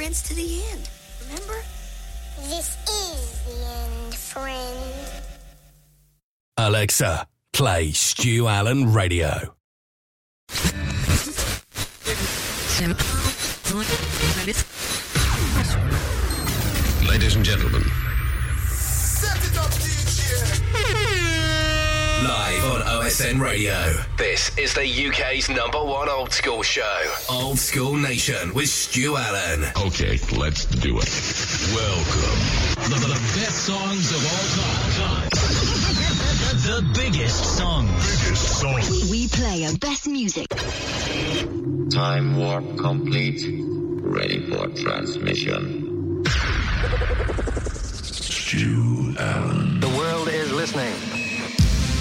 friends to the end. Remember? This is the end, friend. Alexa, play Stu Allen Radio. Ladies and gentlemen. Set it up, DJ. Live on OSN Radio. This is the UK's #1 old school show. Old School Nation with Stu Allen. Okay, let's do it. Welcome. The best songs of all time. The biggest songs. We play our best music. Time warp complete. Ready for transmission. Stu Allen. The world is listening.